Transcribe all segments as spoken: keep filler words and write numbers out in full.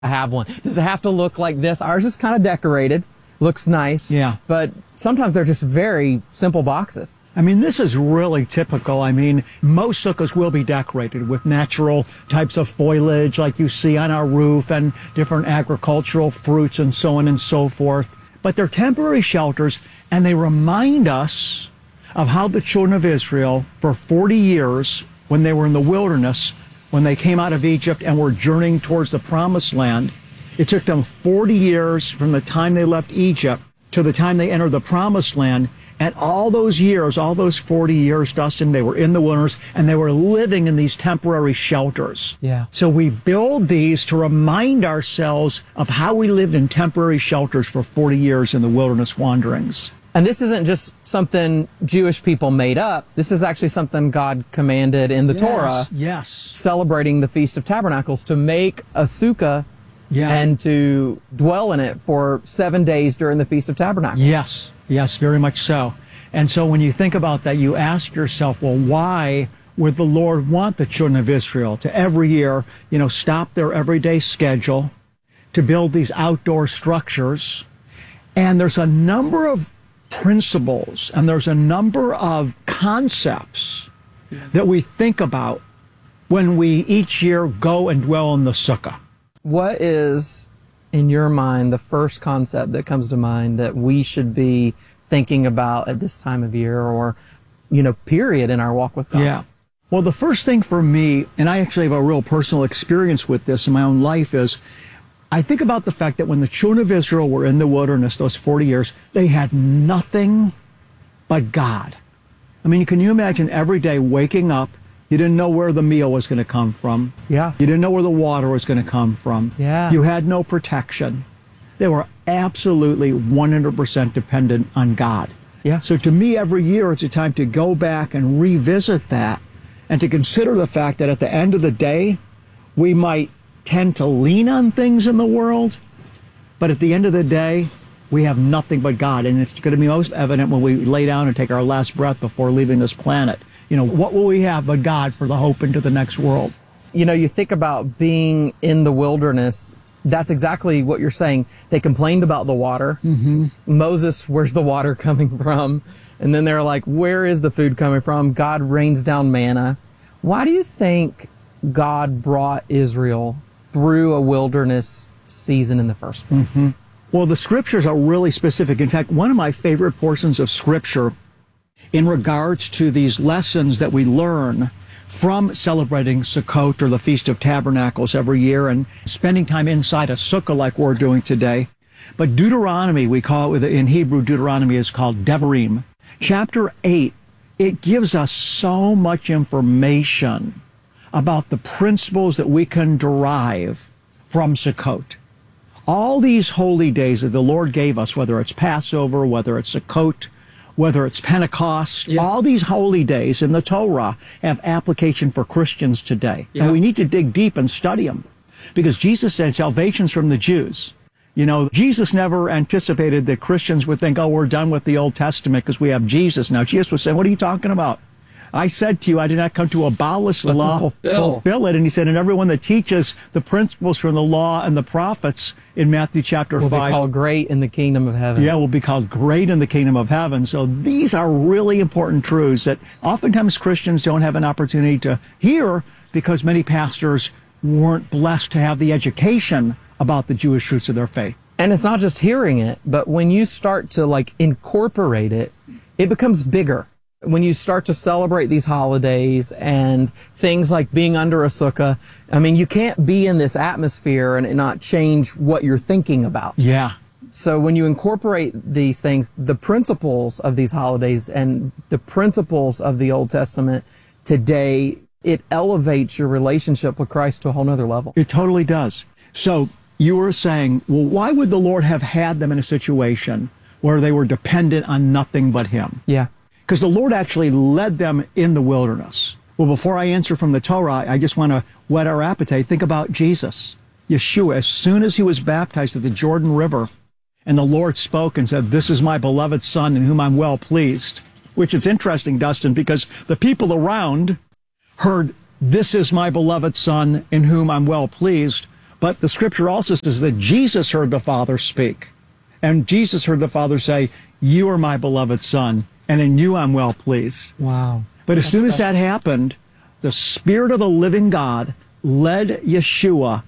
I have one. Does it have to look like this? Ours is kind of decorated. Looks nice. Yeah. But sometimes they're just very simple boxes. I mean, this is really typical. I mean, most sukkahs will be decorated with natural types of foliage like you see on our roof and different agricultural fruits and so on and so forth. But they're temporary shelters, and they remind us of how the children of Israel, for forty years, when they were in the wilderness, when they came out of Egypt and were journeying towards the promised land, it took them forty years from the time they left Egypt to the time they entered the promised land. And all those years, all those forty years, Dustin, they were in the wilderness and they were living in these temporary shelters. Yeah. So we build these to remind ourselves of how we lived in temporary shelters for forty years in the wilderness wanderings. And this isn't just something Jewish people made up. This is actually something God commanded in the Yes, Torah, yes. celebrating the Feast of Tabernacles, to make a sukkah Yeah. and to dwell in it for seven days during the Feast of Tabernacles. Yes, yes, very much so. And so when you think about that, you ask yourself, well, why would the Lord want the children of Israel to every year, you know, stop their everyday schedule to build these outdoor structures? And there's a number of principles and there's a number of concepts that we think about when we each year go and dwell in the sukkah. What is, in your mind, the first concept that comes to mind that we should be thinking about at this time of year, or, you know, period in our walk with God? Yeah. Well, the first thing for me, and I actually have a real personal experience with this in my own life, is I think about the fact that when the children of Israel were in the wilderness those forty years, they had nothing but God. I mean, can you imagine every day waking up, you didn't know where the meal was going to come from. Yeah. You didn't know where the water was going to come from. Yeah. You had no protection. They were absolutely one hundred percent dependent on God. Yeah. So to me, every year it's a time to go back and revisit that and to consider the fact that at the end of the day, we might tend to lean on things in the world, but at the end of the day, we have nothing but God. And it's going to be most evident when we lay down and take our last breath before leaving this planet. You know, what will we have but God for the hope into the next world? You know, you think about being in the wilderness, that's exactly what you're saying. They complained about the water. Mm-hmm. Moses, where's the water coming from? And then they're like, where is the food coming from? God rains down manna. Why do you think God brought Israel through a wilderness season in the first place? Mm-hmm. Well, the scriptures are really specific. In fact, one of my favorite portions of scripture in regards to these lessons that we learn from celebrating Sukkot, or the Feast of Tabernacles, every year and spending time inside a sukkah like we're doing today. But Deuteronomy, we call it, in Hebrew, Deuteronomy is called Devarim. Chapter eight, it gives us so much information about the principles that we can derive from Sukkot. All these holy days that the Lord gave us, whether it's Passover, whether it's Sukkot, whether it's Pentecost, yeah. all these holy days in the Torah have application for Christians today. Yeah. And we need to dig deep and study them, because Jesus said salvation's from the Jews. You know, Jesus never anticipated that Christians would think, oh, we're done with the Old Testament because we have Jesus now. Jesus was saying, what are you talking about? I said to you, I did not come to abolish the but law, fulfill. fulfill it. And he said, and everyone that teaches the principles from the law and the prophets in Matthew chapter will five. Will be called great in the kingdom of heaven. Yeah, will be called great in the kingdom of heaven. So these are really important truths that oftentimes Christians don't have an opportunity to hear because many pastors weren't blessed to have the education about the Jewish roots of their faith. And it's not just hearing it, but when you start to like incorporate it, it becomes bigger. When you start to celebrate these holidays and things like being under a sukkah, I mean, you can't be in this atmosphere and not change what you're thinking about. Yeah. So when you incorporate these things, the principles of these holidays and the principles of the Old Testament today, it elevates your relationship with Christ to a whole nother level. It totally does. So you were saying, well, why would the Lord have had them in a situation where they were dependent on nothing but Him? Yeah. Because the Lord actually led them in the wilderness. Well, before I answer from the Torah, I just want to whet our appetite. Think about Jesus, Yeshua. As soon as he was baptized at the Jordan River, and the Lord spoke and said, this is my beloved Son in whom I'm well pleased. Which is interesting, Dustin, because the people around heard, this is my beloved Son in whom I'm well pleased. But the scripture also says that Jesus heard the Father speak. And Jesus heard the Father say, "You are my beloved Son, and in you I'm well pleased." Wow. But as That's soon as special. that happened, the Spirit of the living God led Yeshua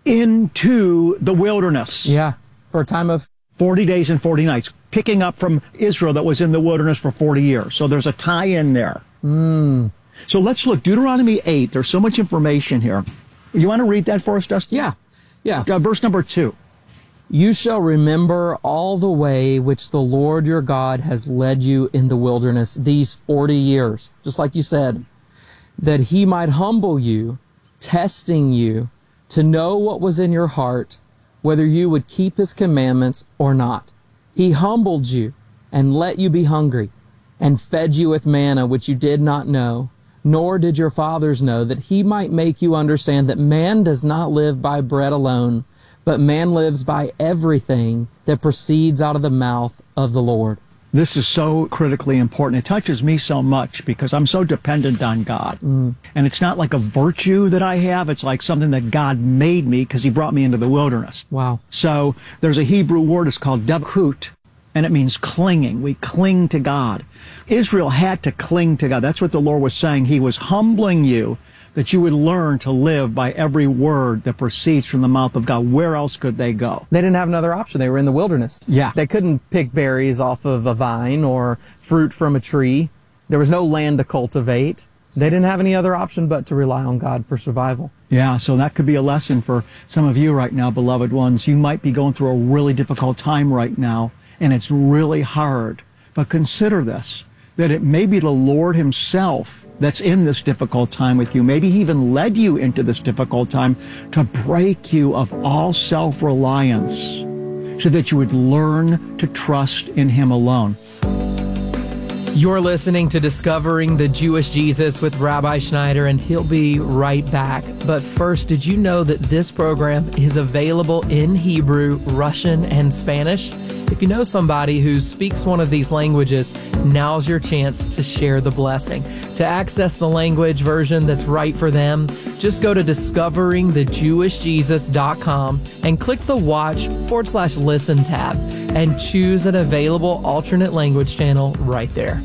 into the wilderness. Yeah. For a time of forty days and forty nights, picking up from Israel that was in the wilderness for forty years. So there's a tie-in there. Mm. So let's look. Deuteronomy eight. There's so much information here. You want to read that for us, Dustin? Yeah. Yeah. Uh, verse number two. You shall remember all the way which the Lord your God has led you in the wilderness these forty years, just like you said, that he might humble you, testing you, to know what was in your heart, whether you would keep his commandments or not. He humbled you and let you be hungry, and fed you with manna which you did not know, nor did your fathers know, that he might make you understand that man does not live by bread alone, but man lives by everything that proceeds out of the mouth of the Lord. This is so critically important. It touches me so much because I'm so dependent on God. Mm. And it's not like a virtue that I have. It's like something that God made me because he brought me into the wilderness. Wow. So there's a Hebrew word, it's called devkut, and it means clinging. We cling to God. Israel had to cling to God. That's what the Lord was saying. He was humbling you, that you would learn to live by every word that proceeds from the mouth of God. Where else could they go? They didn't have another option. They were in the wilderness. Yeah. They couldn't pick berries off of a vine or fruit from a tree. There was no land to cultivate. They didn't have any other option but to rely on God for survival. Yeah, so that could be a lesson for some of you right now, beloved ones. You might be going through a really difficult time right now, and it's really hard. But consider this, that it may be the Lord himself that's in this difficult time with you. Maybe he even led you into this difficult time to break you of all self-reliance so that you would learn to trust in him alone. You're listening to Discovering the Jewish Jesus with Rabbi Schneider, and he'll be right back. But first, did you know that this program is available in Hebrew, Russian, and Spanish? If you know somebody who speaks one of these languages, now's your chance to share the blessing. To access the language version that's right for them, just go to discovering the jewish jesus dot com and click the watch forward slash listen tab and choose an available alternate language channel right there.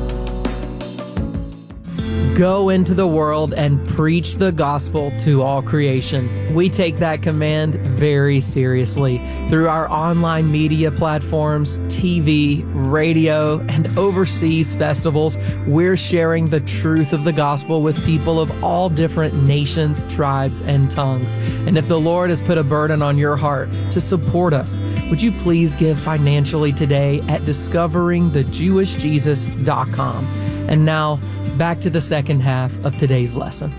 Go into the world and preach the gospel to all creation. We take that command very seriously. Through our online media platforms, T V, radio, and overseas festivals, we're sharing the truth of the gospel with people of all different nations, tribes, and tongues. And if the Lord has put a burden on your heart to support us, would you please give financially today at discovering the jewish jesus dot com. And now, back to the second half of today's lesson.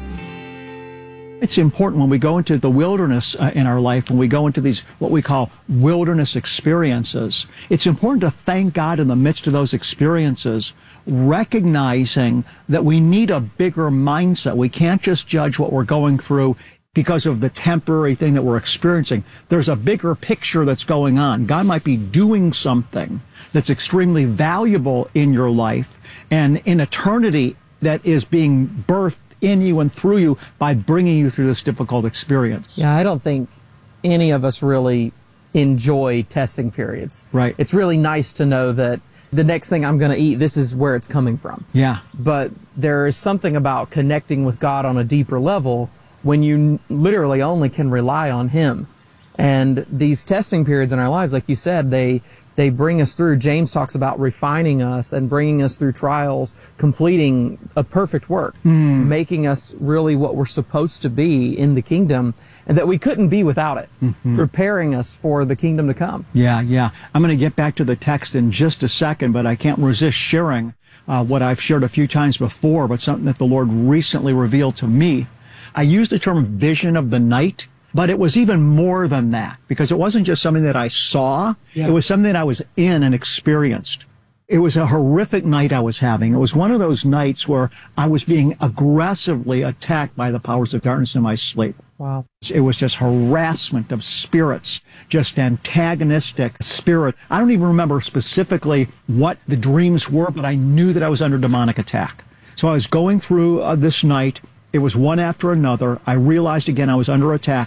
It's important when we go into the wilderness uh, in our life, when we go into these what we call wilderness experiences, it's important to thank God in the midst of those experiences, recognizing that we need a bigger mindset. We can't just judge what we're going through because of the temporary thing that we're experiencing. There's a bigger picture that's going on. God might be doing something that's extremely valuable in your life and in eternity that is being birthed in you and through you by bringing you through this difficult experience. Yeah, I don't think any of us really enjoy testing periods. Right. It's really nice to know that the next thing I'm going to eat, this is where it's coming from. Yeah. But there is something about connecting with God on a deeper level when you literally only can rely on him. And these testing periods in our lives, like you said, they they bring us through. James talks about refining us and bringing us through trials, completing a perfect work, mm. making us really what we're supposed to be in the kingdom, and that we couldn't be without it, mm-hmm. preparing us for the kingdom to come. Yeah, yeah. I'm going to get back to the text in just a second, but I can't resist sharing uh, what I've shared a few times before, but something that the Lord recently revealed to me. I used the term vision of the night, but it was even more than that, because it wasn't just something that I saw. Yeah. It was something that I was in and experienced. It was a horrific night I was having. It was one of those nights where I was being aggressively attacked by the powers of darkness in my sleep. Wow. It was just harassment of spirits, just antagonistic spirit. I don't even remember specifically what the dreams were, but I knew that I was under demonic attack. So I was going through uh, this night. It was one after another. I realized again I was under attack.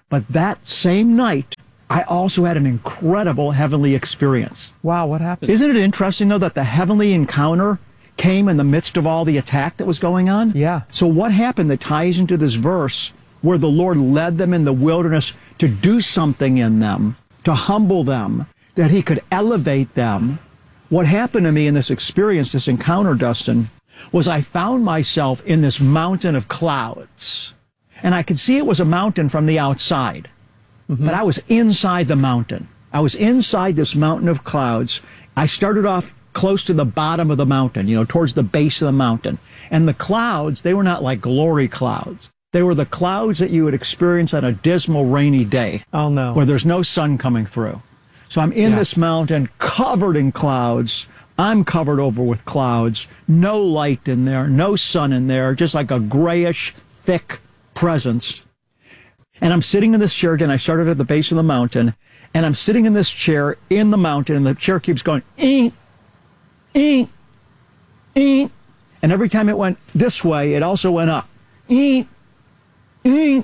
But that same night, I also had an incredible heavenly experience. Wow, what happened? Isn't it interesting, though, that the heavenly encounter came in the midst of all the attack that was going on? Yeah. So what happened that ties into this verse where the Lord led them in the wilderness to do something in them, to humble them, that he could elevate them? What happened to me in this experience, this encounter, Dustin, was I found myself in this mountain of clouds. And I could see it was a mountain from the outside. Mm-hmm. But I was inside the mountain. I was inside this mountain of clouds. I started off close to the bottom of the mountain, you know, towards the base of the mountain. And the clouds, they were not like glory clouds. They were the clouds that you would experience on a dismal, rainy day. Oh, no. Where there's no sun coming through. So I'm in Yeah. this mountain covered in clouds. I'm covered over with clouds. No light in there, no sun in there, just like a grayish, thick presence. And I'm sitting in this chair again. I started at the base of the mountain, and I'm sitting in this chair in the mountain, and the chair keeps going, eek, eek, eek. And every time it went this way, it also went up. Eek, eek,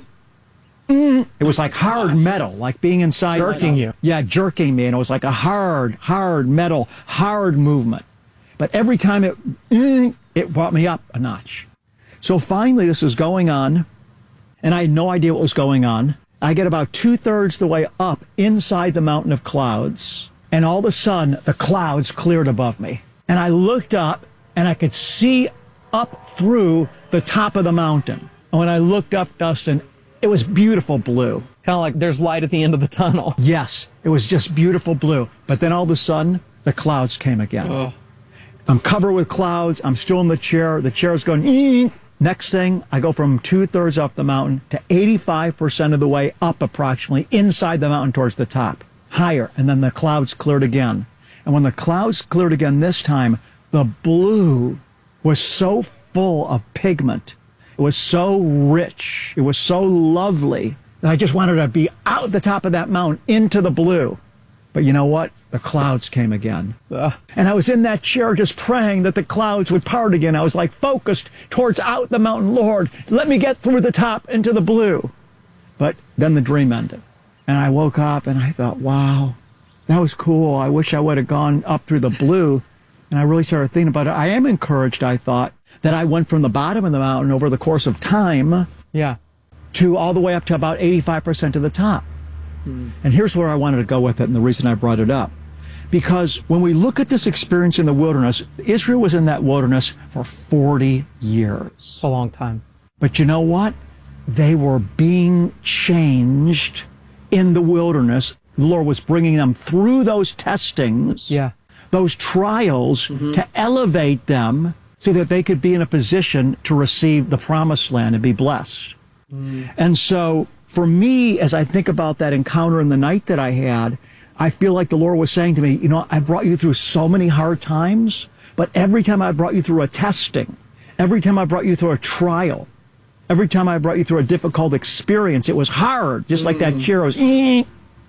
eek. It was like hard metal, like being inside. Jerking you. Yeah, jerking me. And it was like a hard, hard metal, hard movement. But every time it, eek, it brought me up a notch. So finally, this is going on. And I had no idea what was going on. I get about two-thirds the way up inside the mountain of clouds, and all of a sudden, the clouds cleared above me. And I looked up, and I could see up through the top of the mountain. And when I looked up, Dustin, it was beautiful blue. Kind of like there's light at the end of the tunnel. Yes, it was just beautiful blue. But then all of a sudden, the clouds came again. Oh. I'm covered with clouds. I'm still in the chair. The chair's going, eek. Next thing, I go from two-thirds up the mountain to eighty-five percent of the way up approximately inside the mountain towards the top, higher, and then the clouds cleared again. And when the clouds cleared again this time, the blue was so full of pigment. It was so rich. It was so lovely that I just wanted to be out the top of that mountain into the blue. But you know what? The clouds came again. Ugh. And I was in that chair just praying that the clouds would part again. I was like focused towards out the mountain. Lord, let me get through the top into the blue. But then the dream ended. And I woke up and I thought, wow, that was cool. I wish I would have gone up through the blue. And I really started thinking about it. I am encouraged, I thought, that I went from the bottom of the mountain over the course of time Yeah. to all the way up to about eighty-five percent of the top. Mm. And here's where I wanted to go with it, and the reason I brought it up. Because when we look at this experience in the wilderness, Israel was in that wilderness for forty years. It's a long time. But you know what? They were being changed in the wilderness. The Lord was bringing them through those testings, Yeah. those trials, mm-hmm. to elevate them so that they could be in a position to receive the promised land and be blessed. Mm. And so for me, as I think about that encounter in the night that I had, I feel like the Lord was saying to me, you know, I brought you through so many hard times, but every time I brought you through a testing, every time I brought you through a trial, every time I brought you through a difficult experience, it was hard, just mm. like that chair was, eh,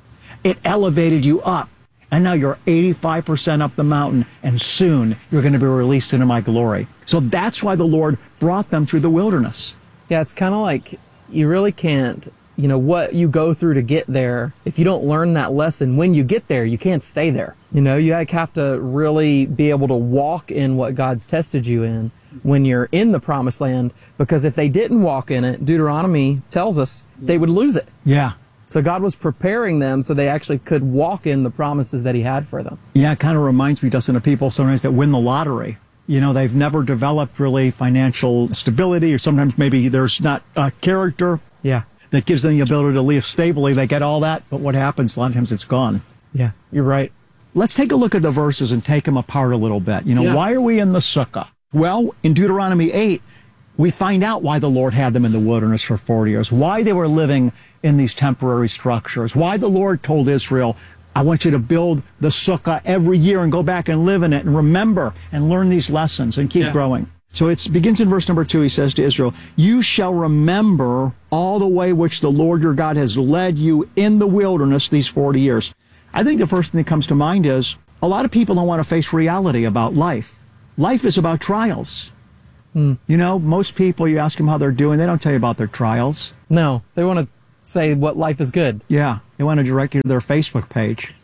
it elevated you up. And now you're eighty-five percent up the mountain, and soon you're going to be released into my glory. So that's why the Lord brought them through the wilderness. Yeah, it's kind of like you really can't, you know, what you go through to get there. If you don't learn that lesson when you get there, you can't stay there. You know, you like have to really be able to walk in what God's tested you in when you're in the promised land, because if they didn't walk in it, Deuteronomy tells us they would lose it. Yeah. So God was preparing them so they actually could walk in the promises that he had for them. Yeah, it kind of reminds me, Dustin, of people sometimes that win the lottery. You know, they've never developed really financial stability, or sometimes maybe there's not a character Yeah. that gives them the ability to live stably. They get all that, but what happens? A lot of times it's gone. Yeah, you're right. Let's take a look at the verses and take them apart a little bit. You know, Yeah. why are we in the sukkah? Well, in Deuteronomy eight, we find out why the Lord had them in the wilderness for forty years, why they were living in these temporary structures, why the Lord told Israel, I want you to build the sukkah every year and go back and live in it and remember and learn these lessons and keep Yeah. growing. So it begins in verse number two. He says to Israel, you shall remember all the way which the Lord your God has led you in the wilderness these forty years. I think the first thing that comes to mind is a lot of people don't want to face reality about life. Life is about trials. Hmm. You know, most people, you ask them how they're doing, they don't tell you about their trials. No, they want to say what life is good. Yeah, they want to direct you to their Facebook page.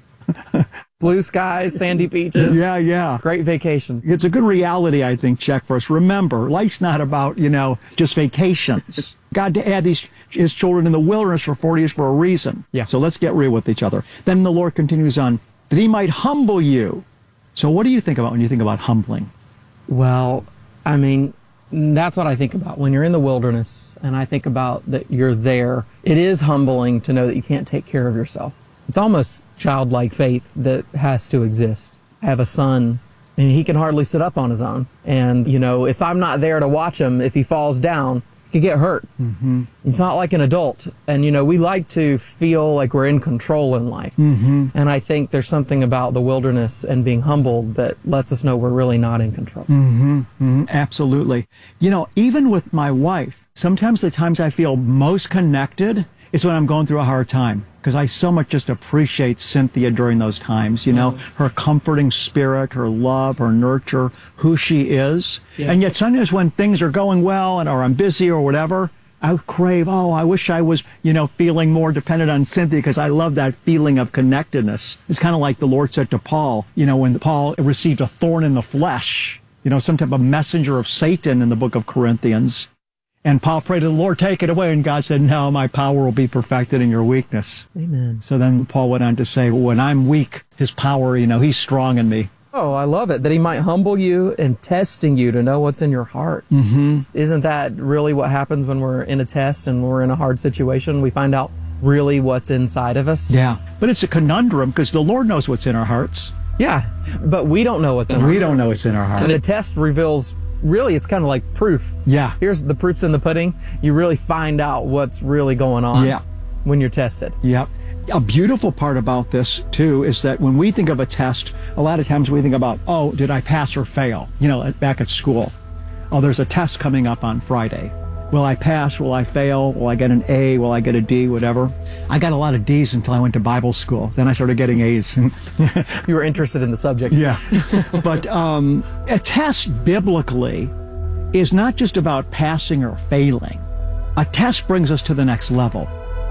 Blue skies, sandy beaches. Yeah, yeah. Great vacation. It's a good reality, I think, check for us. Remember, life's not about, you know, just vacations. God had these his children in the wilderness for forty years for a reason. Yeah. So let's get real with each other. Then the Lord continues on, that he might humble you. So what do you think about when you think about humbling? Well, I mean, that's what I think about when you're in the wilderness, and I think about that you're there. It is humbling to know that you can't take care of yourself. It's almost childlike faith that has to exist. I have a son, and he can hardly sit up on his own. And, you know, if I'm not there to watch him, if he falls down, he could get hurt. Mm-hmm. He's not like an adult. And, you know, we like to feel like we're in control in life. Mm-hmm. And I think there's something about the wilderness and being humbled that lets us know we're really not in control. Mm-hmm. Mm-hmm. Absolutely. You know, even with my wife, sometimes the times I feel most connected is when I'm going through a hard time, because I so much just appreciate Cynthia during those times, you know, mm-hmm. her comforting spirit, her love, her nurture, who she is. Yeah. And yet sometimes when things are going well and or I'm busy or whatever, I crave, oh, I wish I was, you know, feeling more dependent on Cynthia, because I love that feeling of connectedness. It's kind of like the Lord said to Paul, you know, when Paul received a thorn in the flesh, you know, some type of messenger of Satan in the book of Corinthians. And Paul prayed to the Lord, take it away. And God said, no, my power will be perfected in your weakness. Amen. So then Paul went on to say, well, when I'm weak, his power, you know, he's strong in me. Oh, I love it. That he might humble you and testing you to know what's in your heart. Mm-hmm. Isn't that really what happens when we're in a test and we're in a hard situation? We find out really what's inside of us. Yeah. But it's a conundrum, because the Lord knows what's in our hearts. Yeah. But we don't know what's in and our we heart. don't know what's in our heart. And the test reveals, really, it's kind of like proof. Yeah. Here's the proof's in the pudding. You really find out what's really going on yeah. when you're tested. Yep. A beautiful part about this, too, is that when we think of a test, a lot of times we think about, oh, did I pass or fail? You know, back at school. Oh, there's a test coming up on Friday. Will I pass? Will I fail? Will I get an A? Will I get a D? Whatever. I got a lot of D's until I went to Bible school. Then I started getting A's. You were interested in the subject. Yeah. But um, a test biblically is not just about passing or failing. A test brings us to the next level.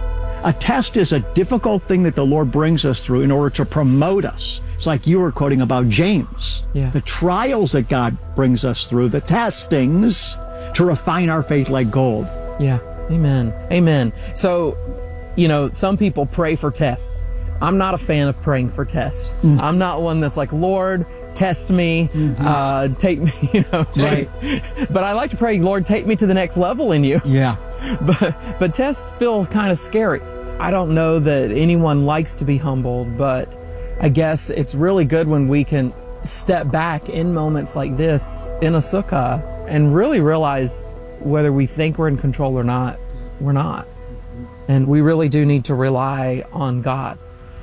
A test is a difficult thing that the Lord brings us through in order to promote us. It's like you were quoting about James. Yeah. The trials that God brings us through, the testings, to refine our faith like gold. Yeah. Amen. Amen. So, you know, some people pray for tests. I'm not a fan of praying for tests. Mm. I'm not one that's like, Lord, test me, mm-hmm. uh, take me, you know. Right. Like, but I like to pray, Lord, take me to the next level in you. Yeah. But, but tests feel kind of scary. I don't know that anyone likes to be humbled, but I guess it's really good when we can step back in moments like this in a sukkah and really realize whether we think we're in control or not, we're not. And we really do need to rely on God.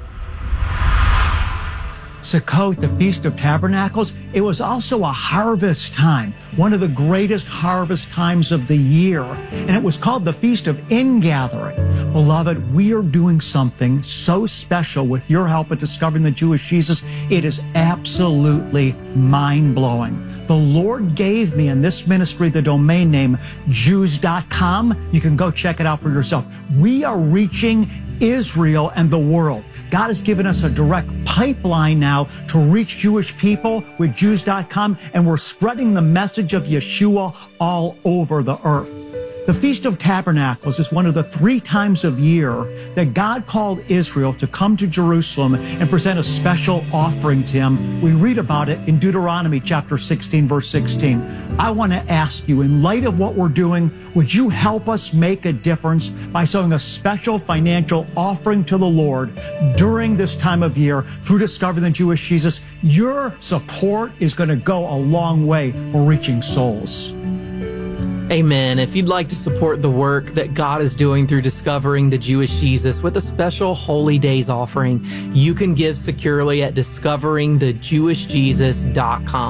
Sukkot, the Feast of Tabernacles, it was also a harvest time, one of the greatest harvest times of the year. And it was called the Feast of Ingathering. Beloved, we are doing something so special with your help at discovering the Jewish Jesus. It is absolutely mind-blowing. The Lord gave me in this ministry the domain name Jews dot com. You can go check it out for yourself. We are reaching Israel and the world. God has given us a direct pipeline now to reach Jewish people with Jews dot com, and we're spreading the message of Yeshua all over the earth. The Feast of Tabernacles is one of the three times of year that God called Israel to come to Jerusalem and present a special offering to Him. We read about it in Deuteronomy chapter sixteen, verse sixteen. I want to ask you, in light of what we're doing, would you help us make a difference by sowing a special financial offering to the Lord during this time of year through Discovering the Jewish Jesus? Your support is going to go a long way for reaching souls. Amen. If you'd like to support the work that God is doing through Discovering the Jewish Jesus with a special Holy Days offering, you can give securely at discovering the jewish jesus dot com.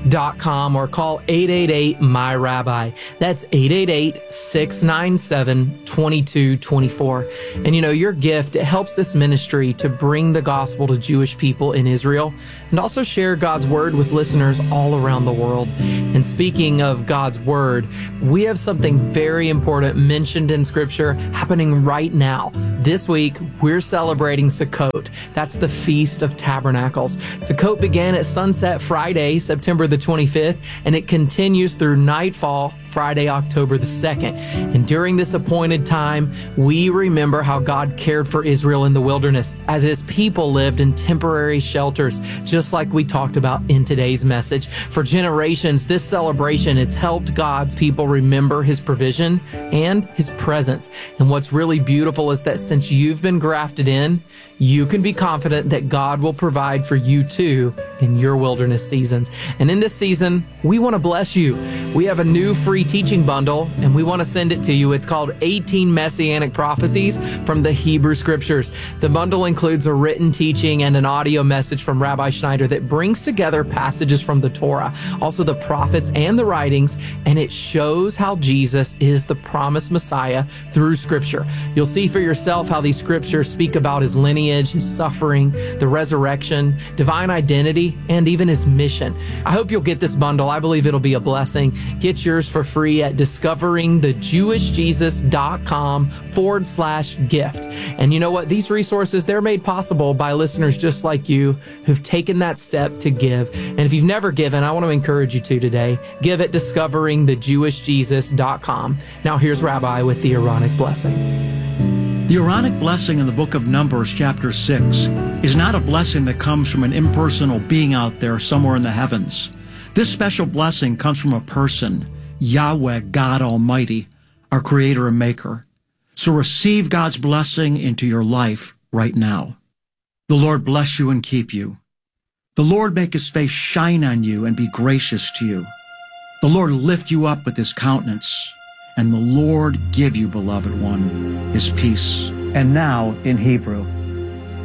dot com or call eight eight eight, M Y, Rabbi. That's eight eight eight, six nine seven, two two two four. And you know, your gift, it helps this ministry to bring the gospel to Jewish people in Israel and also share God's word with listeners all around the world. And speaking of God's word, we have something very important mentioned in Scripture happening right now. This week, we're celebrating Sukkot. That's the Feast of Tabernacles. Sukkot began at sunset Friday, September the twenty-fifth, and it continues through nightfall Friday, October the second. And during this appointed time, we remember how God cared for Israel in the wilderness as his people lived in temporary shelters, just like we talked about in today's message. For generations, this celebration, it's helped God's people remember his provision and his presence. And what's really beautiful is that since you've been grafted in, you can be confident that God will provide for you too in your wilderness seasons. And in this season, we want to bless you. We have a new free teaching bundle, and we want to send it to you. It's called eighteen Messianic Prophecies from the Hebrew Scriptures. The bundle includes a written teaching and an audio message from Rabbi Schneider that brings together passages from the Torah, also the prophets and the writings, and it shows how Jesus is the promised Messiah through Scripture. You'll see for yourself how these Scriptures speak about his lineage, his suffering, the resurrection, divine identity, and even his mission. I hope you'll get this bundle. I believe it'll be a blessing. Get yours for free at discoveringthejewishjesus.com forward slash gift. And you know what? These resources, they're made possible by listeners just like you who've taken that step to give. And if you've never given, I want to encourage you to today. Give at discovering the jewish jesus dot com. Now here's Rabbi with the Aaronic blessing. The Aaronic blessing in the book of Numbers, chapter six, is not a blessing that comes from an impersonal being out there somewhere in the heavens. This special blessing comes from a person, Yahweh, God Almighty, our Creator and Maker. So receive God's blessing into your life right now. The Lord bless you and keep you. The Lord make his face shine on you and be gracious to you. The Lord lift you up with his countenance, and the Lord give you, beloved one, his peace. And now in Hebrew.